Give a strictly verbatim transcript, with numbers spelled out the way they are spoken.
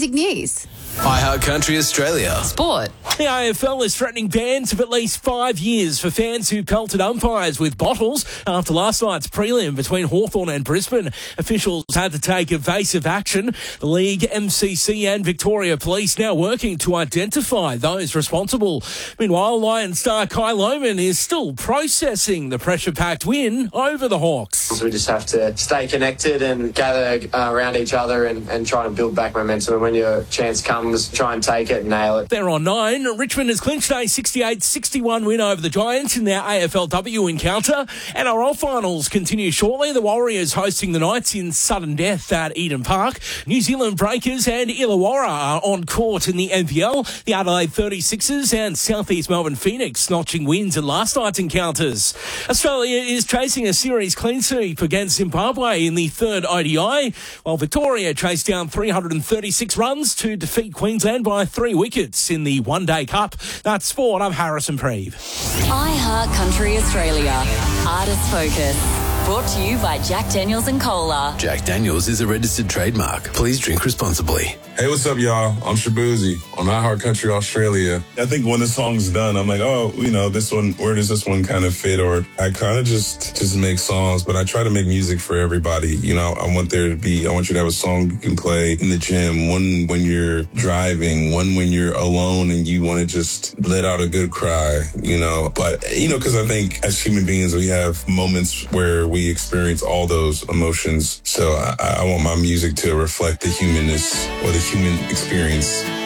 music news. iHeartCountry Australia. Sport. The A F L is threatening bans of at least five years for fans who pelted umpires with bottles after last night's prelim between Hawthorn and Brisbane. Officials had to take evasive action. The league, M C C and Victoria Police now working to identify those responsible. Meanwhile, Lions star Kai Lohmann is still processing the pressure-packed win over the Hawks. We just have to stay connected and gather uh, around each other and, and try to build back momentum. And when your chance comes, try and take it and nail it. They're on nine. Richmond has clinched a sixty-eight sixty-one win over the Giants in their A F L W encounter. N R L finals continue shortly. The Warriors hosting the Knights in sudden death at Eden Park. New Zealand Breakers and Illawarra are on court in the N P L. The Adelaide thirty-sixers and South East Melbourne Phoenix notching wins in last night's encounters. Australia is chasing a series clean sweep against Zimbabwe in the third O D I, while Victoria chased down three hundred thirty-six runs to defeat Queensland by three wickets in the One Day Cup. That's sport. I'm Harrison Preeve. iHeartCountry Australia. Artist Focus. Brought to you by Jack Daniels and Cola. Jack Daniels is a registered trademark. Please drink responsibly. Hey, what's up, y'all? I'm Shabuzi on iHeartCountry Australia. I think when the song's done, I'm like, oh, you know, this one, where does this one kind of fit? Or I kind of just just make songs, but I try to make music for everybody. You know, I want there to be, I want you to have a song you can play in the gym, one when you're driving, one when you're alone and you want to just let out a good cry, you know. But, you know, because I think as human beings, we have moments where we experience all those emotions. So I, I want my music to reflect the humanness or the human experience.